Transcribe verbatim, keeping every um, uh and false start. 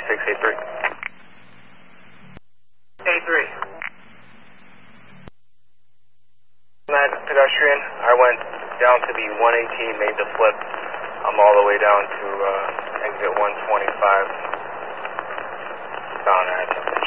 six eight three. eight three. That pedestrian, I went down to the one eighteen, made the flip. I'm all the way down to uh, exit one twenty-five. Found that.